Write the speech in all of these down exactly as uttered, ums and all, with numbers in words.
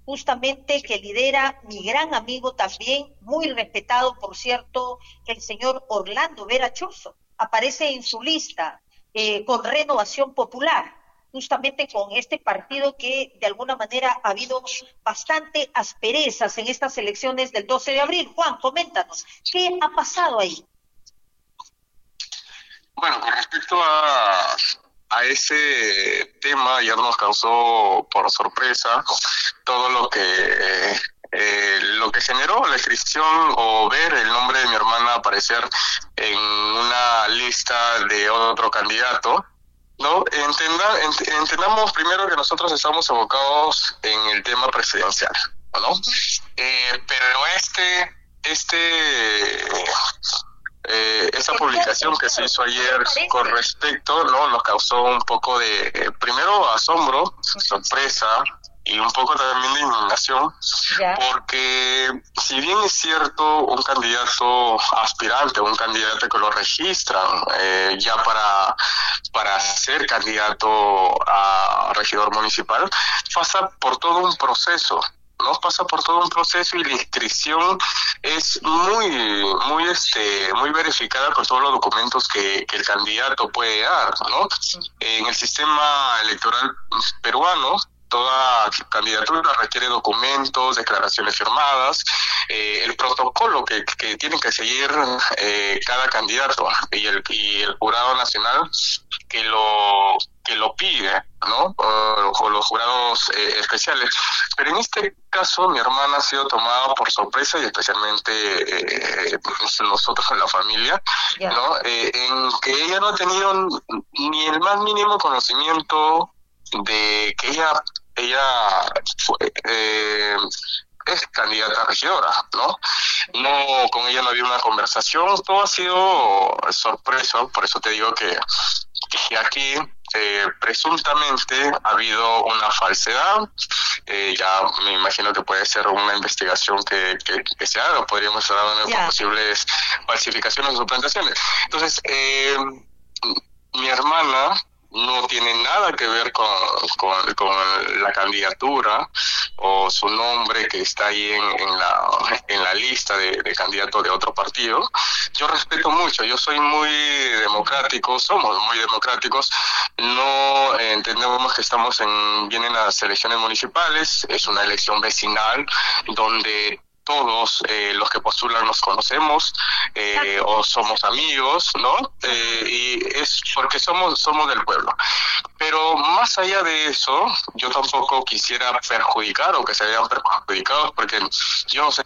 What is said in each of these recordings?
justamente que lidera mi gran amigo también, muy respetado, por cierto, el señor Orlando Vera Chozo. Aparece en su lista eh, con Renovación Popular, justamente con este partido que de alguna manera ha habido bastante asperezas en estas elecciones del doce de abril. Juan, coméntanos, ¿qué ha pasado ahí? Bueno, con respecto a, a ese tema, ya nos causó por sorpresa todo lo que eh, lo que generó la inscripción o ver el nombre de mi hermana aparecer en una lista de otro candidato. No, Entenda, ent, entendamos primero que nosotros estamos abocados en el tema presidencial, ¿no? Eh, pero este, este eh, esa publicación que se hizo ayer con respecto, ¿no? Nos causó un poco de, eh, primero, asombro, sorpresa y un poco también de indignación, Ya. porque si bien es cierto, un candidato aspirante, un candidato que lo registran eh, ya para, para ser candidato a regidor municipal, pasa por todo un proceso. No pasa por todo un proceso y la inscripción es muy, muy, este, muy verificada por todos los documentos que, que el candidato puede dar, ¿no? En el sistema electoral peruano, toda candidatura requiere documentos, declaraciones firmadas, eh, el protocolo que, que tiene que seguir eh, cada candidato y el, y el jurado nacional que lo que lo pide, ¿no? O, o los jurados eh, especiales. Pero en este caso, mi hermana ha sido tomada por sorpresa y especialmente eh, nosotros en la familia, Ya. ¿no? Eh, en que ella no ha tenido ni el más mínimo conocimiento de que ella ella fue, eh, es candidata a regidora, ¿no? No, con ella no había una conversación, todo ha sido sorpresa, por eso te digo que, que aquí eh, presuntamente ha habido una falsedad, eh, ya me imagino que puede ser una investigación que, que, que se haga, podríamos estar hablando de posibles falsificaciones o suplantaciones. Entonces, eh, mi hermana no tiene nada que ver con, con, con la candidatura o su nombre que está ahí en, en, la, en la lista de, de candidatos de otro partido. Yo respeto mucho, yo soy muy democrático, somos muy democráticos, no eh, entendemos que estamos en, vienen las elecciones municipales, es una elección vecinal donde todos eh, los que postulan nos conocemos eh, o somos amigos, ¿no? Eh, y es porque somos somos del pueblo. Pero más allá de eso, yo tampoco quisiera perjudicar o que se vean perjudicados, porque yo no sé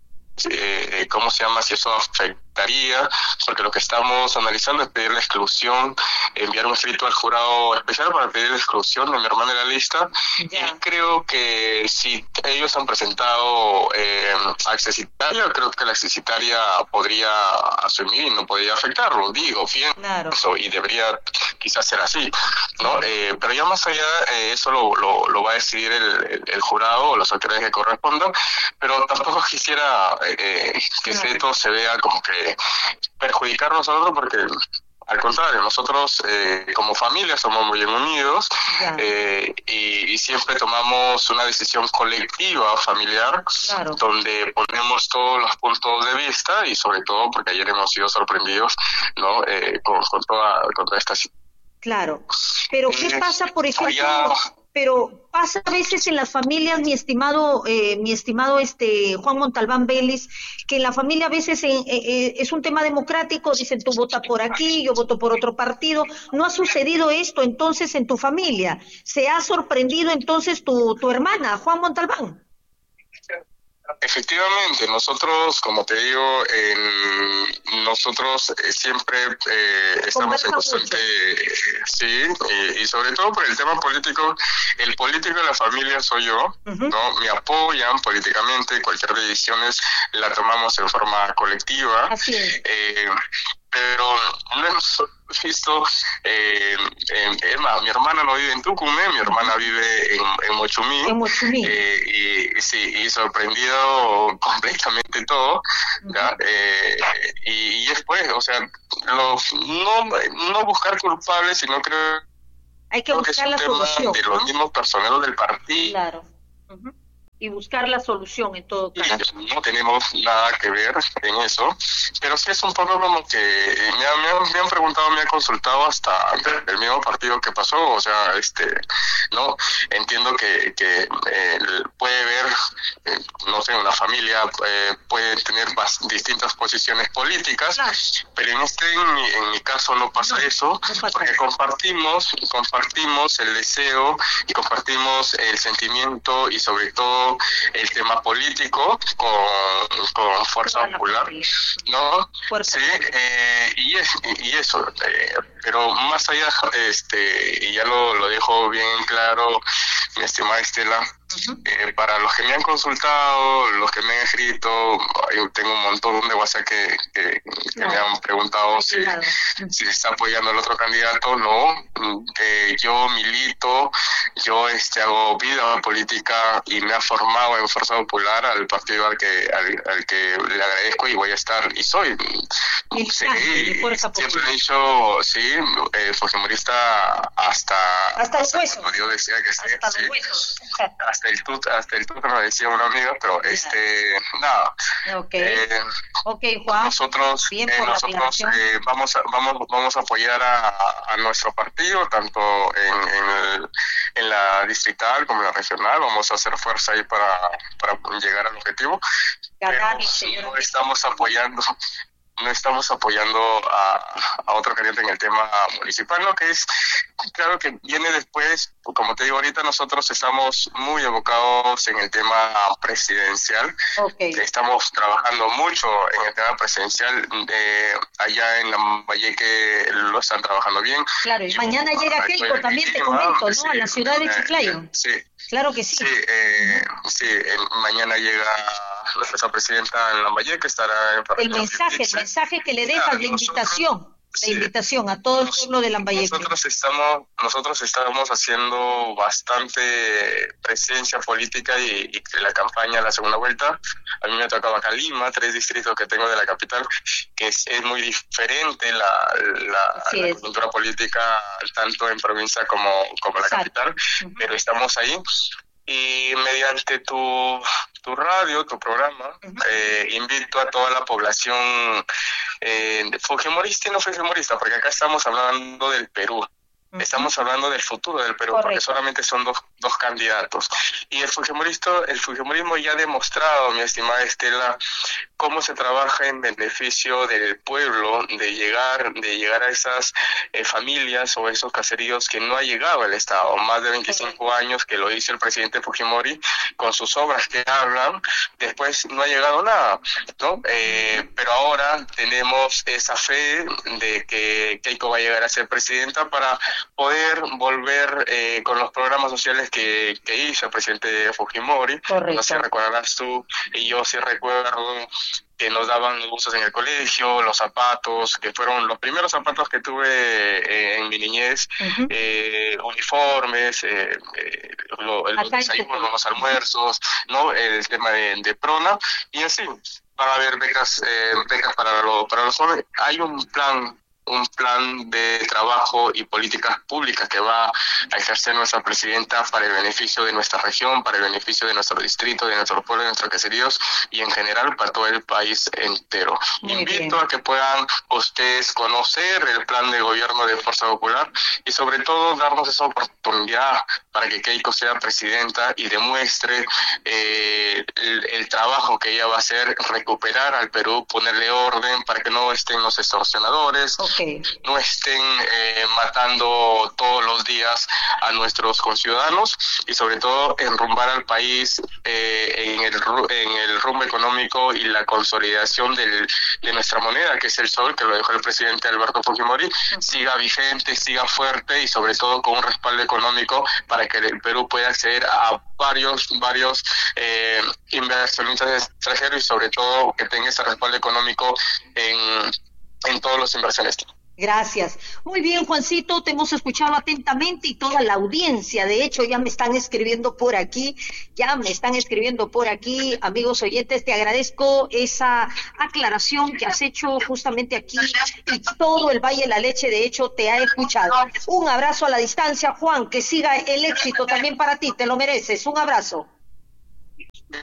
eh, cómo se llama, si eso afectaría, porque lo que estamos analizando es pedir la exclusión, enviar un escrito al jurado especial para pedir la exclusión de mi hermana de la lista. Yeah. Y creo que si ellos han presentado eh, accesitaria, creo que la accesitaria podría asumir y no podría afectarlo, digo, pienso, claro. Y debería quizás ser así, ¿no? Eh, pero ya más allá, eh, eso lo, lo, lo va a decidir el, el, el jurado o las autoridades que correspondan, pero tampoco quisiera eh, que claro. esto se vea como que perjudicarnos a nosotros, porque al contrario, nosotros eh, como familia somos muy bien unidos eh, y, y siempre tomamos una decisión colectiva, familiar, claro. donde ponemos todos los puntos de vista y sobre todo porque ayer hemos sido sorprendidos, ¿no? Eh, con, con, toda, con toda esta situación. Claro, pero ¿qué Eh, pasa, por ejemplo? allá... Pero pasa a veces en las familias, mi estimado, eh, mi estimado este Juan Montalbán Vélez, que en la familia a veces eh, eh, es un tema democrático, dicen tú vota por aquí, yo voto por otro partido. ¿No ha sucedido esto entonces en tu familia? ¿Se ha sorprendido entonces tu, tu hermana, Juan Montalbán? Efectivamente, nosotros, como te digo, en, nosotros eh, siempre eh, estamos en constante, eh, sí, y, y sobre todo por el tema político, el político de la familia soy yo, uh-huh. ¿no? Me apoyan políticamente, cualquier decisión la tomamos en forma colectiva. Así es. Eh, pero no hemos visto, eh, eh, Emma, mi hermana no vive en Tucumán, mi hermana vive en, en Mochumí, en Mochumí. Eh, y, y, sí, y sorprendido completamente todo, ¿ya? Eh, y, y después, o sea, los, no, no buscar culpables, sino creo, Hay que creo que es buscar un la tema solución, de los ¿no? mismos personeros del partido. Claro. Uh-huh. y buscar la solución en todo caso. No tenemos nada que ver en eso, pero sí es un poco como que me, han, me, han, me han preguntado, me han consultado hasta el mismo partido que pasó, o sea, este, no, entiendo que, que eh, puede ver, eh, no sé, una familia eh, puede tener bas- distintas posiciones políticas, claro. Pero en este, en mi, en mi caso no pasa no, eso, no pasa porque eso. compartimos, compartimos el deseo y compartimos el sentimiento y sobre todo el tema político con, con Fuerza Popular, ¿no? Fuerza. Sí, eh, y, es, y eso, eh, pero más allá, este, y ya lo, lo dejo bien claro, mi estimada Estela, uh-huh. eh, para los que me han consultado, los que me han escrito, yo tengo un montón de WhatsApp que, que, que no. me han preguntado si, claro. si se está apoyando el otro candidato. No, eh, yo milito, yo este hago vida política y me ha formado en Fuerza Popular, al partido al que al, al que le agradezco, y voy a estar, y soy seguí, siempre he dicho, sí, eh, fujimorista hasta hasta el hueso, yo decía que sí, hasta, sí, hasta el tut, hasta el tut me decía una amiga, pero yeah. este nada, okay. Eh, okay, Juan, nosotros bien eh, por nosotros eh, vamos a, vamos vamos a apoyar a, a nuestro partido tanto en, en, el, en la distrital como en la regional. Vamos a hacer fuerza ahí para para llegar al objetivo. Ganar, pero no estamos apoyando no estamos apoyando a, a otro candidato en el tema municipal, ¿no? Que es, claro que viene después, como te digo ahorita, nosotros estamos muy abocados en el tema presidencial, okay. que estamos trabajando mucho en el tema presidencial, de allá en Lambayeque lo están trabajando bien. Claro, y, y mañana uh, llega Keiko, también te comento, ¿no? Sí, a la ciudad de Chiclayo. Eh, sí. Claro que sí. Sí, eh, sí eh, mañana llega nuestra presidenta en Lambayeque, estará en el mensaje, el mensaje que le dejas, claro, la invitación, nosotros, la sí, invitación a todo el pueblo de Lambayeque. Nosotros estamos, nosotros estamos haciendo bastante presencia política y, y la campaña, la segunda vuelta. A mí me tocaba acá Lima, tres distritos que tengo de la capital, que es, es muy diferente la, la, la cultura política, tanto en provincia como, como la capital, uh-huh. Pero estamos ahí. Y mediante tu, tu radio, tu programa, uh-huh. eh, invito a toda la población eh, fujimorista y no fujimorista, porque acá estamos hablando del Perú. Uh-huh. Estamos hablando del futuro del Perú, correcto, porque solamente son dos, dos candidatos. Y el fujimorista, el fujimorismo ya ha demostrado, mi estimada Estela, cómo se trabaja en beneficio del pueblo, de llegar, de llegar a esas eh, familias o esos caseríos que no ha llegado el Estado. Más de veinticinco años que lo hizo el presidente Fujimori con sus obras que hablan, después no ha llegado nada, ¿no? Eh, pero ahora tenemos esa fe de que Keiko va a llegar a ser presidenta para poder volver eh, con los programas sociales que, que hizo el presidente Fujimori. Correcto. No sé, recordarás tú, y yo sí recuerdo que nos daban los gustos en el colegio, los zapatos, que fueron los primeros zapatos que tuve eh, en mi niñez, uh-huh. eh, uniformes, eh, eh, lo, el, los desayunos, los almuerzos, ¿no? El tema de, de Prona, y así van a haber becas, eh, becas para, lo, para los jóvenes. Hay un plan un plan de trabajo y políticas públicas que va a ejercer nuestra presidenta para el beneficio de nuestra región, para el beneficio de nuestro distrito, de nuestro pueblo, de nuestros caseríos y en general para todo el país entero. Muy Invito bien. a que puedan ustedes conocer el plan de gobierno de Fuerza Popular y sobre todo darnos esa oportunidad para que Keiko sea presidenta y demuestre eh, el, el trabajo que ella va a hacer, recuperar al Perú, ponerle orden para que no estén los extorsionadores, okay. no estén eh, matando todos los días a nuestros conciudadanos y sobre todo enrumbar al país eh, en, el, en el rumbo económico y la consolidación del, de nuestra moneda, que es el sol, que lo dejó el presidente Alberto Fujimori, okay. siga vigente, siga fuerte y sobre todo con un respaldo económico para que el Perú pueda acceder a varios, varios eh, inversionistas extranjeros y sobre todo que tenga ese respaldo económico en en todas las inversiones. Gracias. Muy bien, Juancito, te hemos escuchado atentamente y toda la audiencia, de hecho, ya me están escribiendo por aquí, ya me están escribiendo por aquí, amigos oyentes, te agradezco esa aclaración que has hecho justamente aquí y todo el Valle de la Leche, de hecho, te ha escuchado. Un abrazo a la distancia, Juan, que siga el éxito también para ti, te lo mereces, un abrazo.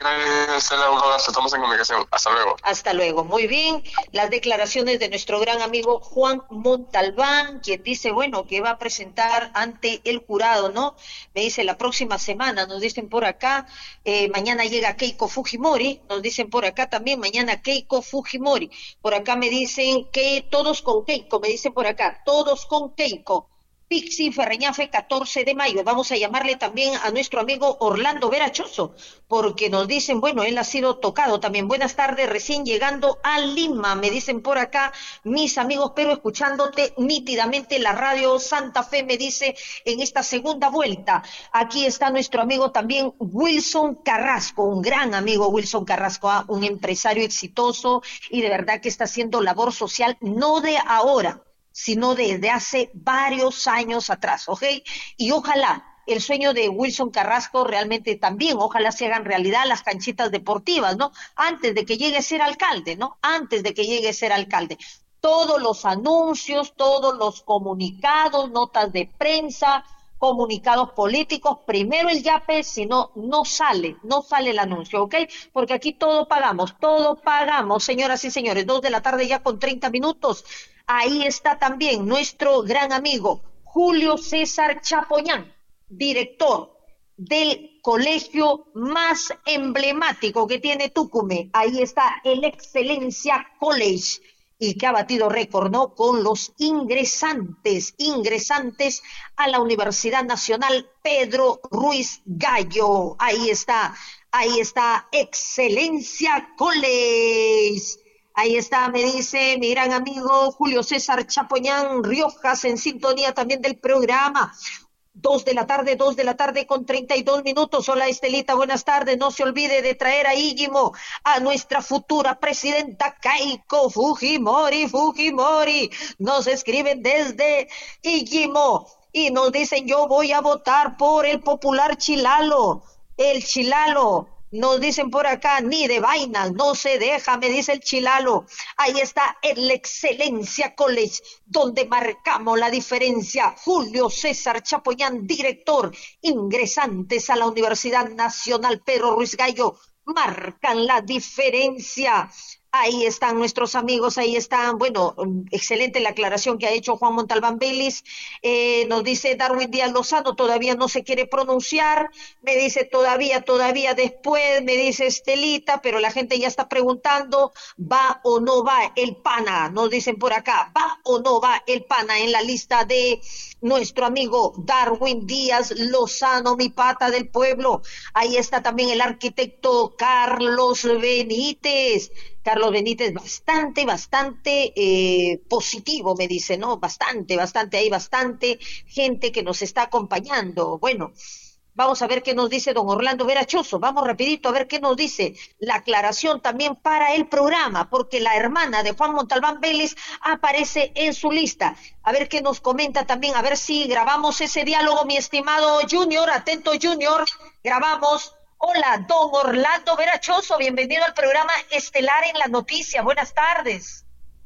Estela, un abrazo, estamos en comunicación. Hasta luego. Hasta luego. Muy bien. Las declaraciones de nuestro gran amigo Juan Montalbán, quien dice, bueno, que va a presentar ante el jurado, ¿no? Me dice la próxima semana, nos dicen por acá, eh, mañana llega Keiko Fujimori, nos dicen por acá también, mañana Keiko Fujimori. Por acá me dicen que todos con Keiko, me dicen por acá, todos con Keiko. Pixi Ferreñafe, catorce de mayo. Vamos a llamarle también a nuestro amigo Orlando Verachoso, porque nos dicen, bueno, él ha sido tocado también. Buenas tardes, recién llegando a Lima, me dicen por acá mis amigos, pero escuchándote nítidamente la radio Santa Fe, me dice en esta segunda vuelta. Aquí está nuestro amigo también Wilson Carrasco, un gran amigo Wilson Carrasco, ¿eh? Un empresario exitoso y de verdad que está haciendo labor social, no de ahora, sino desde hace varios años atrás, ¿ok? Y ojalá el sueño de Wilson Carrasco realmente también, ojalá se hagan realidad las canchitas deportivas, ¿no? Antes de que llegue a ser alcalde, ¿no? Antes de que llegue a ser alcalde. Todos los anuncios, todos los comunicados, notas de prensa, comunicados políticos, primero el yape, si no, no sale, no sale el anuncio, ¿ok? Porque aquí todo pagamos, todo pagamos, señoras y señores, dos de la tarde ya con treinta minutos. Ahí está también nuestro gran amigo Julio César Chapoñán, director del colegio más emblemático que tiene Tucumán. Ahí está el Excelencia College y que ha batido récord, ¿no? Con los ingresantes, ingresantes a la Universidad Nacional Pedro Ruiz Gallo. Ahí está, ahí está Excelencia College. Ahí está, me dice mi gran amigo Julio César Chapoñán Riojas, en sintonía también del programa. Dos de la tarde, dos de la tarde con treinta y dos minutos. Hola Estelita, buenas tardes. No se olvide de traer a Íguimo, a nuestra futura presidenta Keiko Fujimori, Fujimori. Nos escriben desde Íguimo y nos dicen, yo voy a votar por el popular Chilalo, el Chilalo. Nos dicen por acá, ni de vainas, no se deja, me dice el Chilalo. Ahí está el Excelencia College, donde marcamos la diferencia. Julio César Chapoñán, director, ingresantes a la Universidad Nacional Pedro Ruiz Gallo, marcan la diferencia. Ahí están nuestros amigos, ahí están, bueno, excelente la aclaración que ha hecho Juan Montalbán Vélez. Eh, nos dice Darwin Díaz Lozano, todavía no se quiere pronunciar, me dice todavía, todavía después, me dice Estelita, pero la gente ya está preguntando, ¿va o no va el pana? Nos dicen por acá, ¿va o no va el pana en la lista de nuestro amigo Darwin Díaz Lozano, mi pata del pueblo? Ahí está también el arquitecto Carlos Benítez. Carlos Benítez, bastante, bastante eh, positivo, me dice, ¿no? Bastante, bastante, hay bastante gente que nos está acompañando. Bueno, vamos a ver qué nos dice don Orlando Verachoso. Vamos rapidito a ver qué nos dice la aclaración también para el programa, porque la hermana de Juan Montalbán Vélez aparece en su lista. A ver qué nos comenta también, a ver si grabamos ese diálogo, mi estimado Junior. Atento, Junior, grabamos. Hola, don Orlando Verachoso, bienvenido al programa Estelar en la Noticia. Buenas tardes.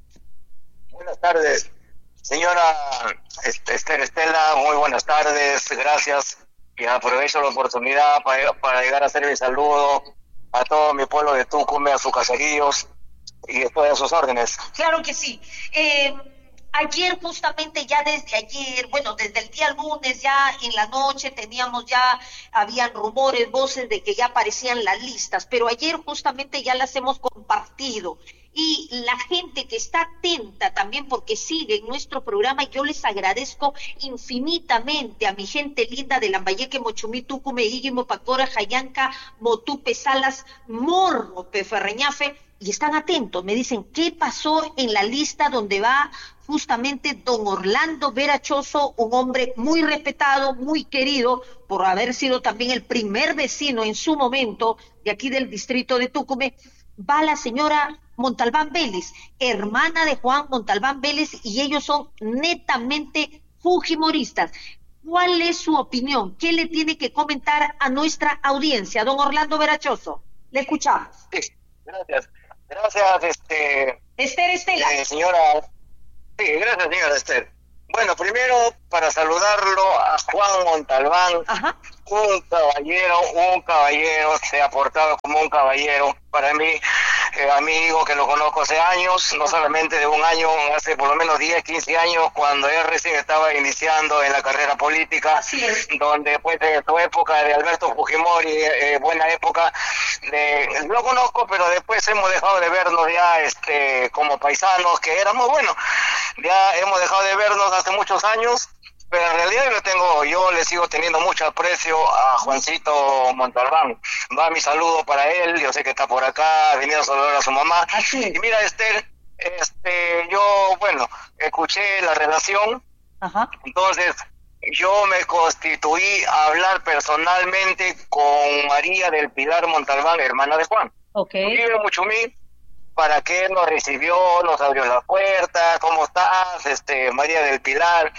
Buenas tardes, señora Esther Estela, muy buenas tardes, gracias. Y aprovecho la oportunidad para, para llegar a hacer mi saludo a todo mi pueblo de Tucumán, a sus caseríos, y estoy a sus órdenes. Claro que sí. Eh... Ayer, justamente ya desde ayer, bueno, desde el día lunes, ya en la noche teníamos ya, habían rumores, voces de que ya aparecían las listas, pero ayer justamente ya las hemos compartido. Y la gente que está atenta también porque sigue nuestro programa, yo les agradezco infinitamente a mi gente linda de Lambayeque, Mochumí, Tucumán, Íguimo, Pacora, Jayanca, Motupe, Salas, Morro, Peferreñafe, y están atentos, me dicen, ¿qué pasó en la lista donde va justamente don Orlando Verachoso, un hombre muy respetado, muy querido, por haber sido también el primer vecino en su momento de aquí del distrito de Tucumán? Va la señora Montalbán Vélez, hermana de Juan Montalbán Vélez, y ellos son netamente fujimoristas. ¿Cuál es su opinión? ¿Qué le tiene que comentar a nuestra audiencia, don Orlando Verachoso? Le escuchamos. Sí, gracias. Gracias, este... Esther Estela. Eh, señora... Sí, gracias, señora Esther. Bueno, primero para saludarlo a Juan Montalbán. Ajá. Un caballero, un caballero, se ha portado como un caballero. Para mí, eh, amigo que lo conozco hace años, no solamente de un año, hace por lo menos diez, quince años, cuando él recién estaba iniciando en la carrera política. Así es. Donde después de su época de Alberto Fujimori, eh, buena época, de, lo conozco, pero después hemos dejado de vernos ya este, como paisanos, que éramos, bueno, ya hemos dejado de vernos hace muchos años. Pero en realidad yo le tengo, yo le sigo teniendo mucho aprecio a Juancito Montalbán. Va mi saludo para él, yo sé que está por acá, ha venido a saludar a su mamá. Así es. Y mira, Esther, este, yo, bueno, escuché la relación. Ajá. Entonces, yo me constituí a hablar personalmente con María del Pilar Montalbán, hermana de Juan. Ok. Vive mucho mí. Para que nos recibió, nos abrió la puerta, ¿cómo estás? Este, María del Pilar.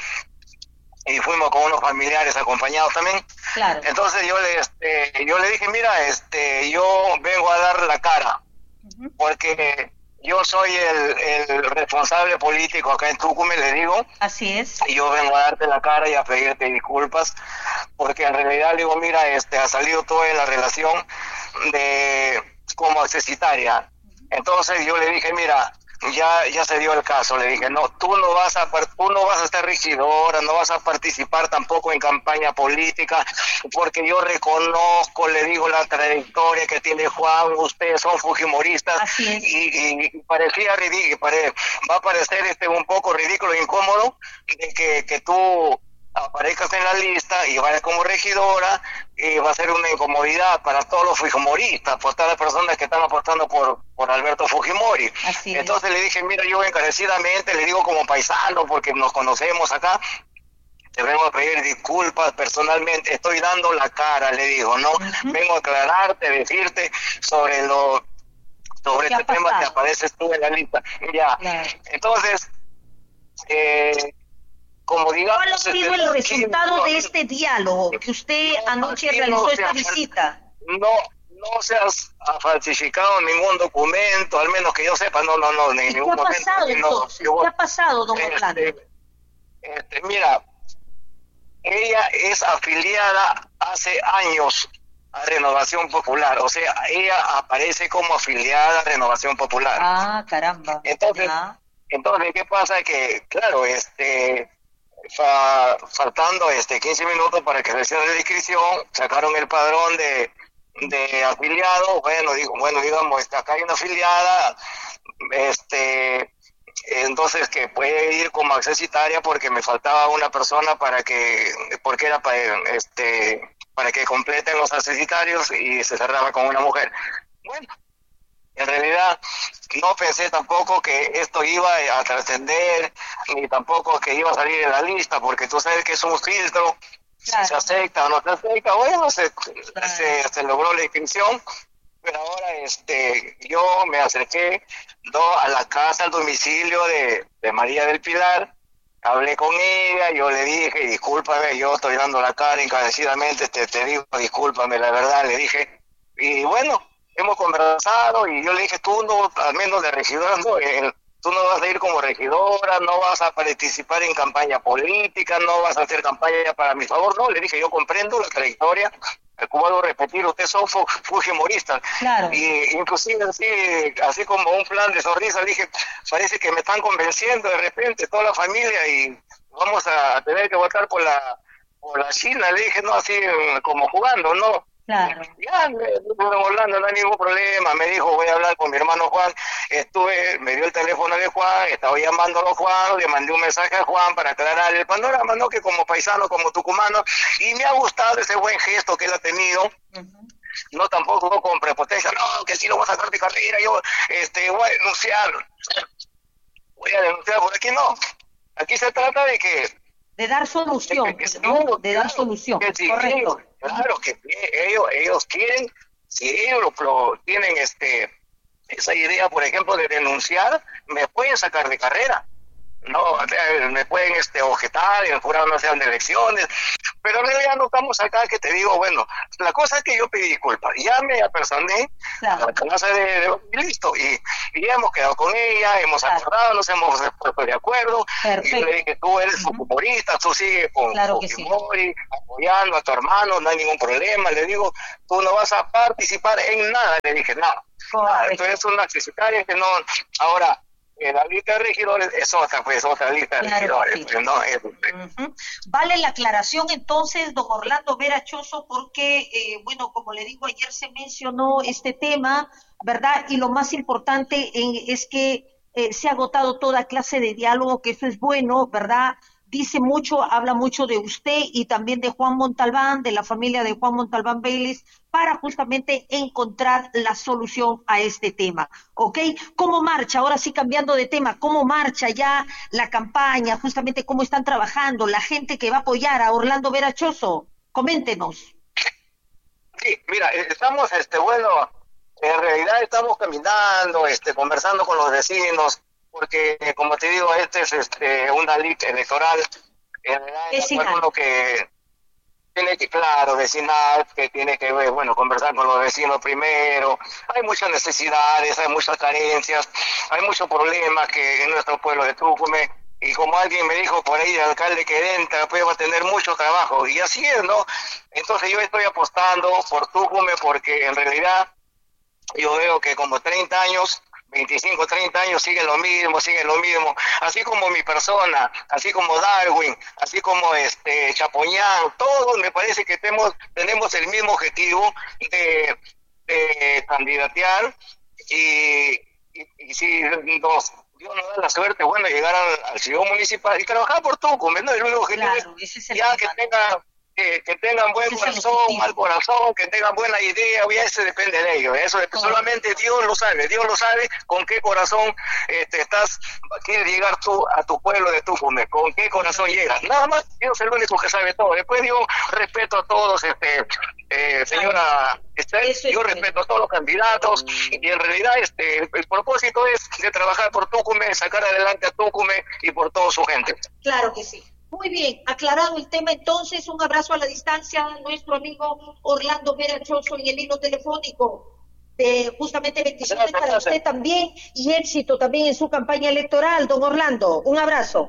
Y fuimos con unos familiares acompañados también. Claro. Entonces yo le este yo le dije, mira, este yo vengo a dar la cara, uh-huh. porque yo soy el, el responsable político acá en Tucumán, le digo. Así es. Y yo vengo a darte la cara y a pedirte disculpas, porque en realidad le digo, mira, este ha salido toda la relación de como accesitaria. Entonces yo le dije, mira, ya ya se dio el caso, le dije, no, tú no vas a tú no vas a estar regidora, no vas a participar tampoco en campaña política, porque yo reconozco, le digo, la trayectoria que tiene Juan, ustedes son fujimoristas, y, y, y parecía ridículo, pare, va a parecer este un poco ridículo e incómodo de que, que tú aparezcas en la lista y vayas como regidora, y va a ser una incomodidad para todos los fujimoristas, por todas las personas que están apostando por, por Alberto Fujimori. Así Entonces es. le dije, mira, yo encarecidamente, le digo como paisano, porque nos conocemos acá, te vengo a pedir disculpas personalmente, estoy dando la cara, le digo, ¿no? Uh-huh. Vengo a aclararte, decirte sobre lo sobre este tema que apareces tú en la lista. Ya, claro. Entonces, eh, como digamos, ¿cuál ha sido el resultado no, de este diálogo que usted no, anoche realizó no esta visita? No, no se ha falsificado ningún documento, al menos que yo sepa, no, no, no, ¿Y ningún qué ha pasado momento, entonces? No, ¿Qué ha pasado, don este, Orlando? Este, mira, ella es afiliada hace años a Renovación Popular, o sea, ella aparece como afiliada a Renovación Popular. Ah, caramba. Entonces, ya. entonces ¿qué pasa? Que, claro, este... Fa, faltando este quince minutos para que se cierre la inscripción, sacaron el padrón de, de afiliados. Bueno, digo, bueno, digamos, está acá hay una afiliada, este, entonces que puede ir como accesitaria porque me faltaba una persona para que, porque era para, este, para que completen los accesitarios y se cerraba con una mujer. Bueno, en realidad no pensé tampoco que esto iba a trascender, ni tampoco que iba a salir en la lista, porque tú sabes que es un filtro, claro. Se acepta o no se acepta, bueno, se, claro. se, se logró la inscripción, pero ahora este yo me acerqué do, a la casa, al domicilio de, de María del Pilar, hablé con ella, yo le dije, discúlpame, yo estoy dando la cara encarecidamente, te, te digo, discúlpame, la verdad, le dije, y bueno, hemos conversado y yo le dije, tú no, al menos de regidora, no, eh, tú no vas a ir como regidora, no vas a participar en campaña política, no vas a hacer campaña para mi favor, no, le dije, yo comprendo la trayectoria, como vuelvo a repetir, ustedes son fu fujimoristas, claro. Y inclusive así, así como un plan de sonrisa, le dije, parece que me están convenciendo de repente toda la familia y vamos a tener que votar por la, por la China, le dije, no, así como jugando, no. Claro. Ya, Orlando, no hay ningún problema, me dijo, voy a hablar con mi hermano Juan, estuve, me dio el teléfono de Juan, estaba llamándolo a Juan, le mandé un mensaje a Juan para aclarar el panorama, no, que como paisano, como tucumano, y me ha gustado ese buen gesto que él ha tenido, uh-huh. No tampoco con prepotencia, no, que sí lo voy a sacar de carrera, yo este voy a denunciar, voy a denunciar, por aquí no, aquí se trata de que de dar solución, de, que, que, ¿no? De claro, dar solución, que si correcto. Ellos, claro que ellos ellos quieren, si ellos lo, lo tienen este esa idea, por ejemplo, de denunciar, me pueden sacar de carrera. no, me pueden este, objetar, y el jurado no sean de elecciones, pero en realidad no estamos acá que te digo, bueno, la cosa es que yo pedí disculpas, ya me apersoné claro. a la casa de, de y listo, y, y ya hemos quedado con ella, hemos claro. acordado, nos hemos puesto de acuerdo, Perfecto. y yo le dije, tú eres uh-huh. humorista, tú sigues con claro Fujimori, sí. apoyando a tu hermano, no hay ningún problema, le digo, tú no vas a participar en nada, le dije, nada, nada esto es una accesitaria que no, ahora, Eh, la lista de regidores es otra, pues, otra lista de claro, regidores. Sí. Pues, no, es... uh-huh. Vale la aclaración entonces, don Orlando Vera Choso, porque, eh, bueno, como le digo, ayer se mencionó este tema, ¿verdad? Y lo más importante en, es que eh, se ha agotado toda clase de diálogo, que eso es bueno, ¿verdad? Dice mucho, habla mucho de usted y también de Juan Montalbán, de la familia de Juan Montalbán Vélez, para justamente encontrar la solución a este tema, ¿ok? ¿Cómo marcha? Ahora sí, cambiando de tema, ¿cómo marcha ya la campaña? Justamente, ¿cómo están trabajando la gente que va a apoyar a Orlando Vera Choso? Coméntenos. Sí, mira, estamos, este, bueno, en realidad estamos caminando, este, conversando con los vecinos, porque como te digo, este es este una ley electoral en realidad lo que tiene que, claro, vecinal, que tiene que bueno conversar con los vecinos primero, hay muchas necesidades, hay muchas carencias, hay muchos problemas que en nuestro pueblo de Tucumán, y como alguien me dijo por ahí, el alcalde que entra, pues va a tener mucho trabajo, y así es, ¿no? Entonces yo estoy apostando por Tucumán porque en realidad yo veo que como treinta años veinticinco, treinta años siguen lo mismo, siguen lo mismo, así como mi persona, así como Darwin, así como este Chapoñán, todos me parece que tenemos, tenemos el mismo objetivo de, de candidatear y, y, y si nos Dios nos da la suerte, bueno, llegar al, al ciudad municipal y trabajar por Tucumán, ¿no? El único objetivo claro, es ya que tenga Que, que tengan buen corazón, mal corazón, que tengan buena idea, ya eso depende de ellos, eso oh. solamente Dios lo sabe, Dios lo sabe con qué corazón este, estás, quieres llegar tú a tu pueblo de Tucumán, con qué corazón llegas, nada más, Dios es el único que sabe todo, después yo respeto a todos, este, eh, señora Estel, yo respeto a todos los candidatos, y en realidad este, el, el propósito es de trabajar por Tucumán, sacar adelante a Tucumán y por toda su gente. Claro que sí. Muy bien, aclarado el tema entonces, un abrazo a la distancia a nuestro amigo Orlando Vera Choso en el hilo telefónico de justamente bendiciones gracias, para gracias. Usted también y éxito también en su campaña electoral, don Orlando, un abrazo.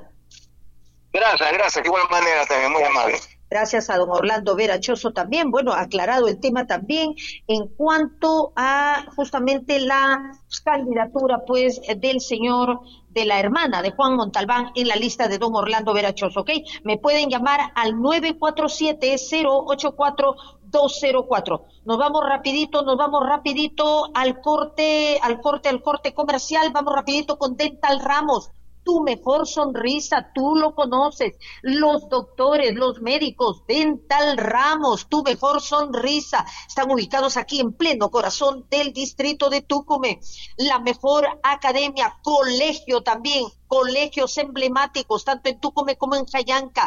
Gracias, gracias, de igual manera también, muy amable. Gracias a don Orlando Vera Choso también, bueno, aclarado el tema también en cuanto a justamente la candidatura pues del señor, de la hermana de Juan Montalbán en la lista de don Orlando Vera Choso, ¿ok? Me pueden llamar al nueve cuatro siete, cero ocho cuatro, dos cero cuatro. Nos vamos rapidito, nos vamos rapidito al corte, al corte, al corte comercial, vamos rapidito con Dental Ramos. Tu mejor sonrisa, tú lo conoces, los doctores, los médicos, Dental Ramos, tu mejor sonrisa, están ubicados aquí en pleno corazón del distrito de Tucumán, la mejor academia, colegio también, colegios emblemáticos, tanto en Tucumán como en Jayanca,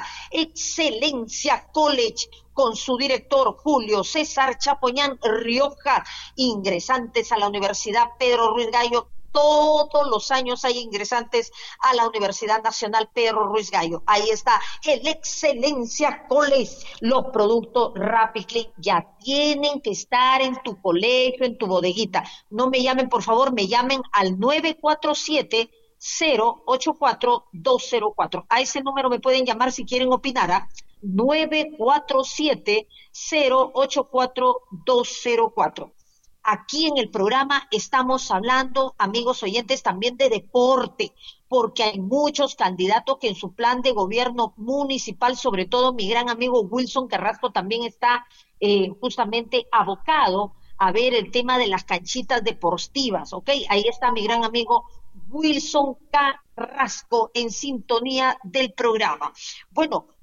Excelencia College, con su director Julio César Chapoñán Rioja, ingresantes a la Universidad Pedro Ruiz Gallo. Todos los años hay ingresantes a la Universidad Nacional Pedro Ruiz Gallo. Ahí está el Excelencia College. Los productos Rapid Clean ya tienen que estar en tu colegio, en tu bodeguita. No me llamen, por favor, me llamen al nueve cuatro siete, cero ocho cuatro, dos cero cuatro. A ese número me pueden llamar si quieren opinar. ¿eh? nueve cuatro siete, cero ocho cuatro, dos cero cuatro. Aquí en el programa estamos hablando, amigos oyentes, también de deporte, porque hay muchos candidatos que en su plan de gobierno municipal, sobre todo mi gran amigo Wilson Carrasco, también está eh, justamente abocado a ver el tema de las canchitas deportivas, ¿ok? Ahí está mi gran amigo Wilson Carrasco en sintonía del programa. Bueno,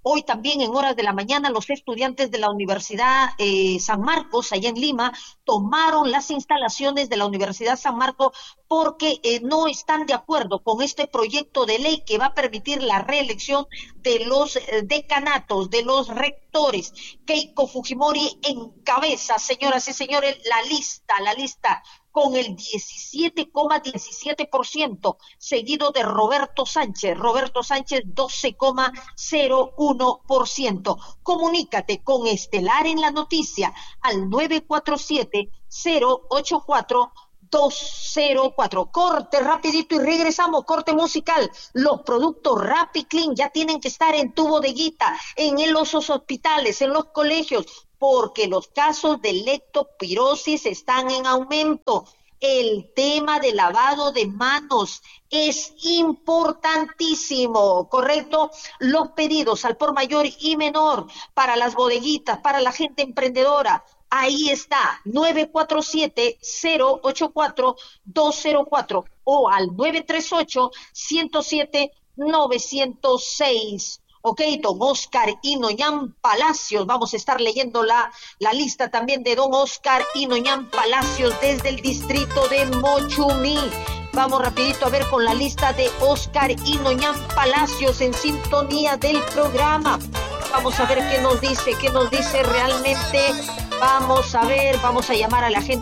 Hoy también en horas de la mañana los estudiantes de la Universidad eh, San Marcos, allá en Lima, tomaron las instalaciones de la Universidad San Marcos porque eh, no están de acuerdo con este proyecto de ley que va a permitir la reelección de los eh, decanatos, de los rectores. Keiko Fujimori encabeza, señoras y señores, la lista, la lista con el diecisiete coma diecisiete por ciento, seguido de Roberto Sánchez. Roberto Sánchez, doce coma cero uno por ciento. Comunícate con Estelar en la noticia al nueve cuatro siete, cero ocho cuatro, dos cero cuatro. Corte rapidito y regresamos, corte musical. Los productos Rappi Clean ya tienen que estar en tu bodeguita, en los hospitales, en los colegios, porque los casos de leptospirosis están en aumento. El tema de lavado de manos es importantísimo, ¿correcto? Los pedidos al por mayor y menor para las bodeguitas, para la gente emprendedora. Ahí está, nueve cuatro siete, cero ocho cuatro, dos cero cuatro o al nueve tres ocho, uno cero siete, nueve cero seis. Ok, don Oscar Inoñán Palacios, vamos a estar leyendo la, la lista también de don Oscar Inoñán Palacios desde el distrito de Mochumí. Vamos rapidito a ver con la lista de Oscar Inoñán Palacios en sintonía del programa. Vamos a ver qué nos dice, qué nos dice realmente. Vamos a ver, vamos a llamar a la gente.